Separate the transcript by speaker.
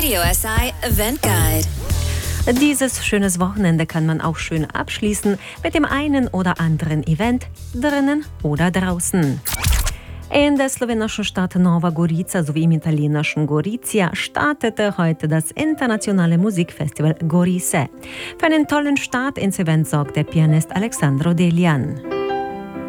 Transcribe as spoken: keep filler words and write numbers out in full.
Speaker 1: Radio S I Event Guide.
Speaker 2: Dieses schönes Wochenende kann man auch schön abschließen mit dem einen oder anderen Event, drinnen oder draußen. In der slowenischen Stadt Nova Gorica sowie im italienischen Gorizia startete heute das internationale Musikfestival Gorise. Für einen tollen Start ins Event sorgt der Pianist Alexandro Delian.